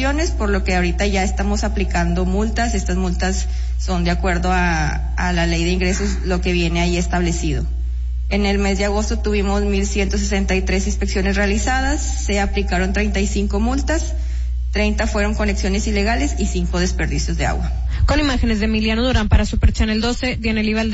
inspecciones, por lo que ahorita ya estamos aplicando multas. Estas multas son de acuerdo a la ley de ingresos, lo que viene ahí establecido. En el mes de agosto tuvimos 1,163 inspecciones realizadas, se aplicaron 35 multas, 30 fueron conexiones ilegales y 5 desperdicios de agua. Con imágenes de Emiliano Durán para Super Channel 12, Diana Livalde.